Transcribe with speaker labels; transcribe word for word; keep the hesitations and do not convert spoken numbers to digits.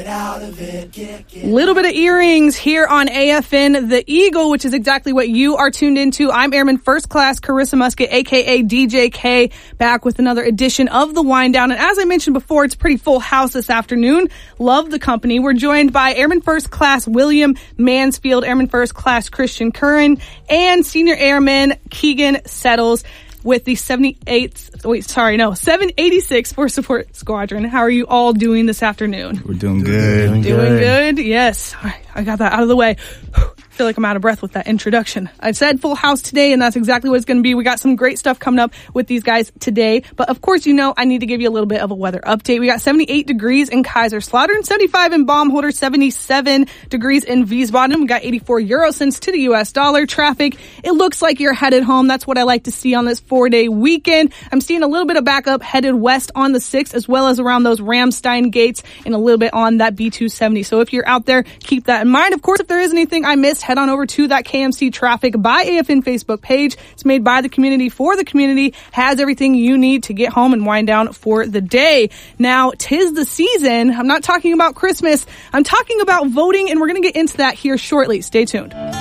Speaker 1: Little bit of earrings here on A F N The Eagle, which is exactly what you are tuned into. I'm Airman First Class Carissa Musket, aka D J K, back with another edition of the Wind Down. And as I mentioned before, it's a pretty full house this afternoon. Love the company. We're joined by Airman First Class William Mansfield, Airman First Class Christian Curran, and Senior Airman Keegan Settles with the seventy-eighth, wait, sorry, no, seven eighty-six Force Support Squadron. How are you all doing this afternoon?
Speaker 2: We're doing good.
Speaker 1: Doing, doing good. good? Yes. All right, I got that out of the way. I feel like I'm out of breath with that introduction. I said full house today, and that's exactly what it's going to be. We got some great stuff coming up with these guys today. But of course, you know, I need to give you a little bit of a weather update. We got seventy-eight degrees in Kaiserslautern, seventy-five in Baumholder, seventy-seven degrees in Wiesbaden. We got eighty-four euro cents to the U S dollar. Traffic, it looks like you're headed home. That's what I like to see on this four-day weekend. I'm seeing a little bit of backup headed west on the sixth, as well as around those Ramstein gates, and a little bit on that B two seventy. So if you're out there, keep that in mind. Of course, if there is anything I missed, head on over to that K M C Traffic by A F N Facebook page. It's made by the community for the community, has everything you need to get home and wind down for the day. Now, 'tis the season. I'm not talking about Christmas. I'm talking about voting, and we're going to get into that here shortly. Stay tuned.